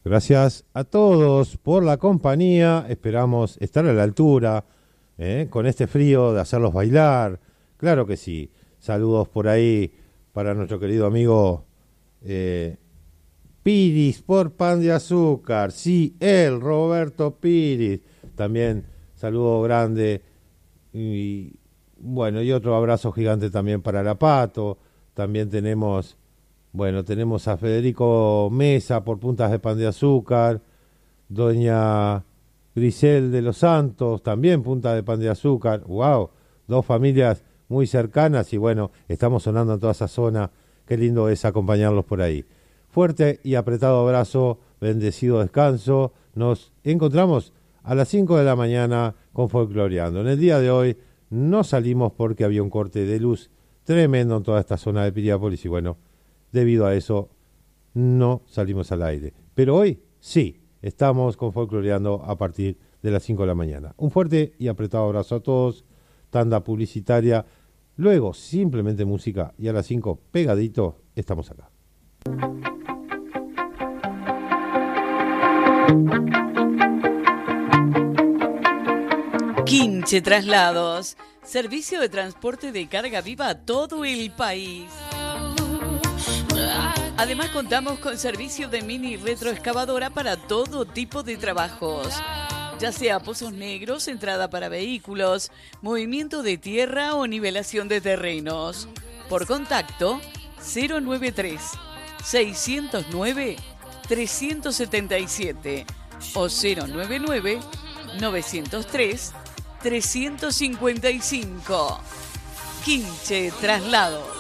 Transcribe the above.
Gracias a todos por la compañía. Esperamos estar a la altura con este frío de hacerlos bailar. Claro que sí. Saludos por ahí para nuestro querido amigo Piris por Pan de Azúcar. Sí, él, Roberto Piris. También saludo grande y bueno, y otro abrazo gigante también para la Pato. También tenemos a Federico Mesa por Puntas de Pan de Azúcar, doña Grisel de los Santos, también Punta de Pan de Azúcar. Wow, dos familias muy cercanas y bueno, estamos sonando en toda esa zona. Qué lindo es acompañarlos por ahí. Fuerte y apretado abrazo, bendecido descanso. Nos encontramos a las 5 de la mañana con Folcloreando. En el día de hoy no salimos porque había un corte de luz tremendo en toda esta zona de Piriápolis y bueno, debido a eso no salimos al aire. Pero hoy sí, estamos con Folcloreando a partir de las 5 de la mañana. Un fuerte y apretado abrazo a todos. Tanda publicitaria. Luego simplemente música y a las 5 pegadito estamos acá. Quinche Traslados, servicio de transporte de carga viva a todo el país. Además contamos con servicio de mini retroexcavadora para todo tipo de trabajos, ya sea pozos negros, entrada para vehículos, movimiento de tierra o nivelación de terrenos. Por contacto 093 609 377 o 099 903 355. Quinche Traslados.